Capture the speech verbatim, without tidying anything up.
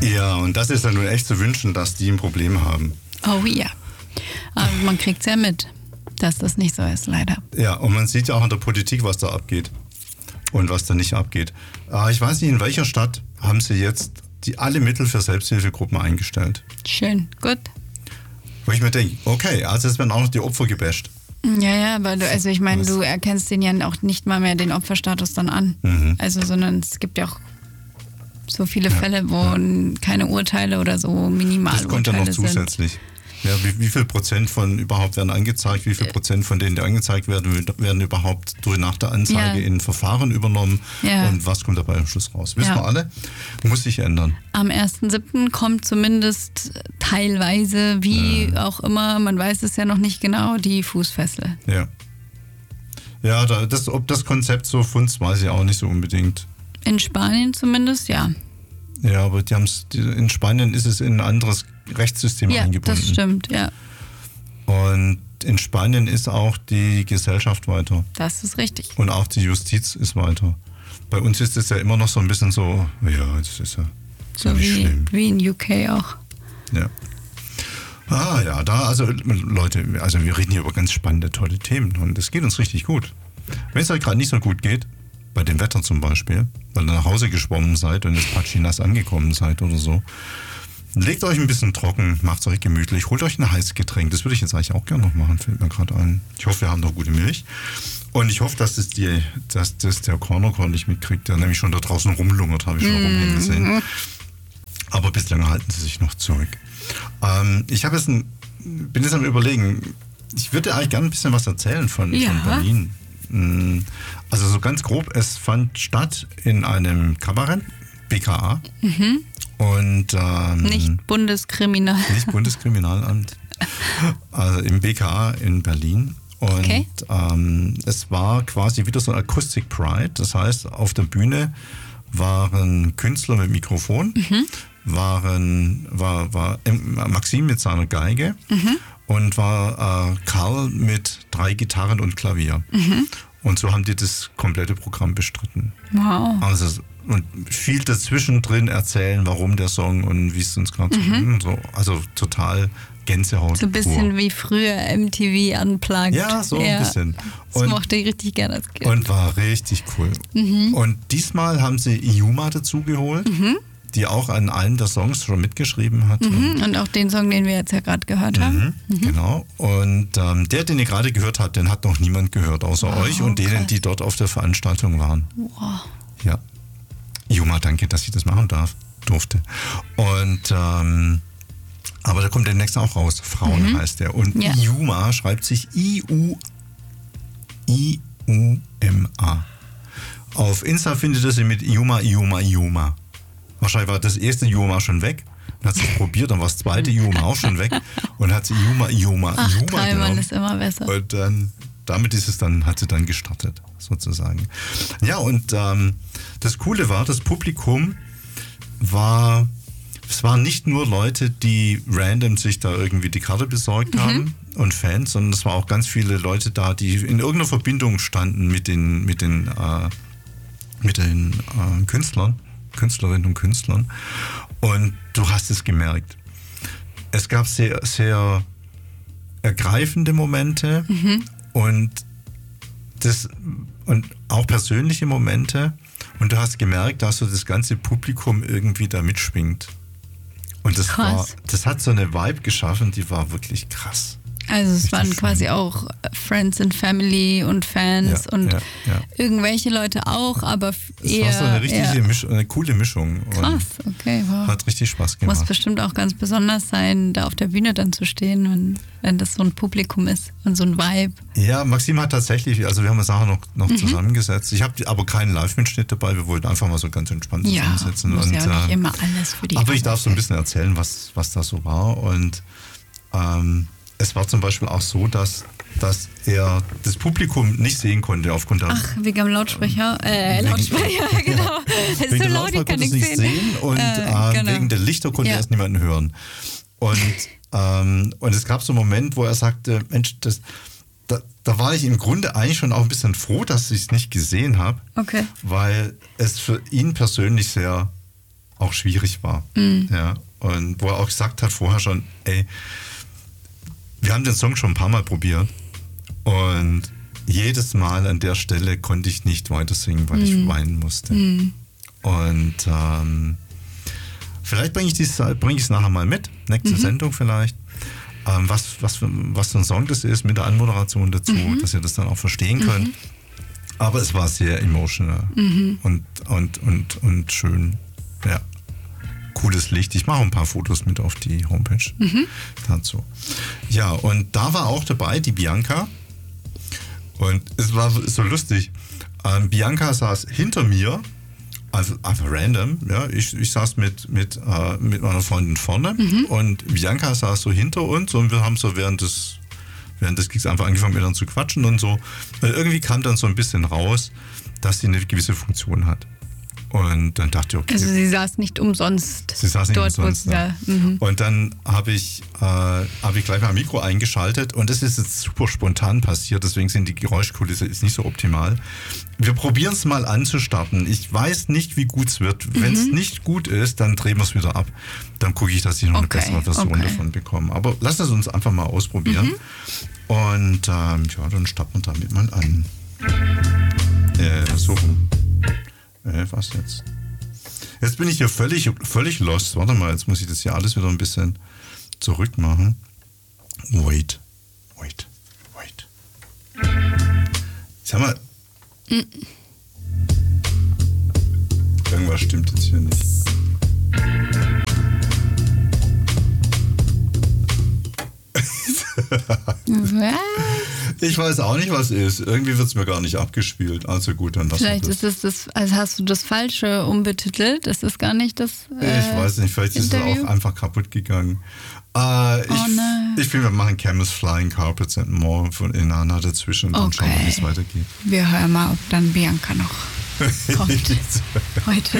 Ja, und das ist ja nun echt zu wünschen, dass die ein Problem haben. Oh ja. Aber man kriegt es ja mit, dass das nicht so ist, leider. Ja, und man sieht ja auch in der Politik, was da abgeht und was da nicht abgeht. Ich weiß nicht, in welcher Stadt haben sie jetzt die alle Mittel für Selbsthilfegruppen eingestellt. Schön, gut. Wo ich mir denke, okay, also es werden auch noch die Opfer gebasht. Ja, ja, aber du, also ich meine, du erkennst den ja auch nicht mal mehr den Opferstatus dann an. Mhm. Also, sondern es gibt ja auch so viele ja, Fälle, wo ja. keine Urteile oder so Minimalurteile sind. Das kommt ja noch zusätzlich. Ja, wie, wie viel Prozent von überhaupt werden angezeigt, wie viel Prozent von denen, die angezeigt werden, werden überhaupt durch nach der Anzeige ja. in Verfahren übernommen ja. und was kommt dabei am Schluss raus? Wissen ja. wir alle, muss sich ändern. Am ersten siebten kommt zumindest teilweise, wie ja. auch immer, man weiß es ja noch nicht genau, die Fußfessel. Ja, ja das, ob das Konzept so funzt, weiß ich auch nicht so unbedingt. In Spanien zumindest, ja. Ja, aber die haben's, in Spanien ist es in ein anderes Rechtssystem ja, eingebunden. Das stimmt, ja. Und in Spanien ist auch die Gesellschaft weiter. Das ist richtig. Und auch die Justiz ist weiter. Bei uns ist es ja immer noch so ein bisschen so, ja, das ist ja so wie, schlimm. Wie in U K auch. Ja. Ah ja, da, also Leute, also wir reden hier über ganz spannende, tolle Themen und es geht uns richtig gut. Wenn es euch gerade nicht so gut geht, bei dem Wetter zum Beispiel, weil ihr nach Hause geschwommen seid und jetzt patschinass angekommen seid oder so, legt euch ein bisschen trocken, macht es euch gemütlich, holt euch ein heißes Getränk. Das würde ich jetzt eigentlich auch gerne noch machen, fällt mir gerade ein. Ich hoffe, wir haben noch gute Milch. Und ich hoffe, dass das, die, dass das der Corner nicht mitkriegt, der nämlich schon da draußen rumlungert, habe ich schon mm. rumhängen gesehen. Aber bislang halten sie sich noch zurück. Ähm, ich habe jetzt ein, bin jetzt am Überlegen, ich würde eigentlich gerne ein bisschen was erzählen von, ja. von Berlin. Also so ganz grob, es fand statt in einem Kabarett, B K A. Mhm. Und, ähm, nicht Bundeskriminal. Nicht Bundeskriminalamt. Also im B K A in Berlin. Und okay. ähm, es war quasi wieder so ein Acoustic Pride. Das heißt, auf der Bühne waren Künstler mit Mikrofon, mhm. waren, war, war Maxim mit seiner Geige mhm. und war äh, Karl mit drei Gitarren und Klavier. Mhm. Und so haben die das komplette Programm bestritten. Wow. Also und viel dazwischen drin erzählen, warum der Song und wie es uns gerade mhm. so, also total Gänsehaut. So ein bisschen pur. Wie früher M T V Unplugged. Ja, so ja. ein bisschen. Das und, mochte ich richtig gerne als Kind. Und war richtig cool. Mhm. Und diesmal haben sie Yuma dazu geholt, mhm. die auch an allen der Songs schon mitgeschrieben hat. Mhm. Und, und auch den Song, den wir jetzt ja gerade gehört haben. Mhm. Mhm. Genau. Und ähm, der, den ihr gerade gehört habt, den hat noch niemand gehört, außer wow, euch und denen, die dort auf der Veranstaltung waren. Wow. Ja. Yuma, danke, dass ich das machen darf, durfte. Und ähm, aber da kommt der nächste auch raus. Frauen mhm. heißt der. Und ja. Yuma schreibt sich I U M A. Auf Insta findet ihr sie mit Yuma, Yuma, Yuma. Wahrscheinlich war das erste Yuma schon weg. Dann hat sie es probiert, dann war das zweite Yuma auch schon weg. Und hat sie Yuma, Yuma, Ach, Yuma dreimal genommen. Ist immer besser. Und dann, damit ist es dann, hat sie dann gestartet, sozusagen. Ja, und ähm, das Coole war, das Publikum war, es waren nicht nur Leute, die random sich da irgendwie die Karte besorgt mhm. haben und Fans, sondern es waren auch ganz viele Leute da, die in irgendeiner Verbindung standen mit den, mit den, äh, mit den äh, Künstlern, Künstlerinnen und Künstlern. Und du hast es gemerkt. Es gab sehr, sehr ergreifende Momente mhm. und, das, und auch persönliche Momente. Und du hast gemerkt, dass so das ganze Publikum irgendwie da mitschwingt. Und das, war, das hat so eine Vibe geschaffen, die war wirklich krass. Also es waren quasi auch Friends and Family und Fans ja, und ja, ja. irgendwelche Leute auch, aber eher... Es war so eine richtige ja. Misch, eine coole Mischung. Krass, okay, wow. Hat richtig Spaß gemacht. Muss bestimmt auch ganz besonders sein, da auf der Bühne dann zu stehen, wenn, wenn das so ein Publikum ist und so ein Vibe. Ja, Maxim hat tatsächlich, also wir haben das nachher noch, noch mhm. zusammengesetzt. Ich habe aber keinen Live-Mitschnitt dabei, wir wollten einfach mal so ganz entspannt zusammensetzen. Ja, muss und, ja auch nicht äh, immer alles für die Aber ich darf so ein bisschen erzählen, was, was da so war und ähm, es war zum Beispiel auch so, dass, dass er das Publikum nicht sehen konnte aufgrund der... Ach, wegen dem Lautsprecher. Äh, Lautsprecher, genau. Es ist wegen so laut, ich kann es nicht sehen. sehen und äh, genau. wegen der Lichter konnte ja. er es niemanden hören. Und, ähm, und es gab so einen Moment, wo er sagte, Mensch, das, da, da war ich im Grunde eigentlich schon auch ein bisschen froh, dass ich es nicht gesehen habe, okay. weil es für ihn persönlich sehr auch schwierig war. Mhm. Ja, und wo er auch gesagt hat vorher schon, ey, wir haben den Song schon ein paar Mal probiert und jedes Mal an der Stelle konnte ich nicht weiter singen, weil mm. ich weinen musste. Mm. Und ähm, vielleicht bringe ich bring es nachher mal mit, nächste mhm. Sendung vielleicht, ähm, was, was, für, was für ein Song das ist, mit der Anmoderation dazu, mhm. dass ihr das dann auch verstehen könnt. Mhm. Aber es war sehr emotional mhm. und, und, und, und schön. Ja. Cooles Licht. Ich mache ein paar Fotos mit auf die Homepage mhm. dazu. Ja, und da war auch dabei die Bianca. Und es war so lustig. Ähm, Bianca saß hinter mir, also einfach random. Ja, ich, ich saß mit, mit, äh, mit meiner Freundin vorne mhm. und Bianca saß so hinter uns und wir haben so während des, während des Gigs einfach angefangen mit ihr zu quatschen und so. Und irgendwie kam dann so ein bisschen raus, dass sie eine gewisse Funktion hat. Und dann dachte ich, okay. Also sie saß nicht umsonst. Sie saß nicht dort, umsonst. Ja. Mhm. Und dann habe ich, äh, hab ich gleich mal ein Mikro eingeschaltet und das ist jetzt super spontan passiert, deswegen sind die Geräuschkulisse ist nicht so optimal. Wir probieren es mal anzustarten. Ich weiß nicht, wie gut es wird. Mhm. Wenn es nicht gut ist, dann drehen wir es wieder ab. Dann gucke ich, dass ich noch okay. eine bessere Version okay. davon bekomme. Aber lasst es uns einfach mal ausprobieren. Mhm. Und ähm, ja, dann starten wir damit mal an. Äh, so rum. Äh, was jetzt? Jetzt bin ich hier völlig, völlig lost. Warte mal, jetzt muss ich das hier alles wieder ein bisschen zurück machen. Wait, wait, wait. Sag mal. Mm. Irgendwas stimmt jetzt hier nicht. Was? Ich weiß auch nicht, was ist. Irgendwie wird es mir gar nicht abgespielt. Also gut, dann lass Vielleicht das. ist es das, also hast du das Falsche umbetitelt? Das ist gar nicht das äh, Ich weiß nicht, vielleicht Interview? Ist es auch einfach kaputt gegangen. Äh, ich, oh nein. ich finde, wir machen Camels Flying Carpets and More von Inanna dazwischen und dann okay. schauen wir, wie es weitergeht. Wir hören mal, ob dann Bianca noch kommt heute.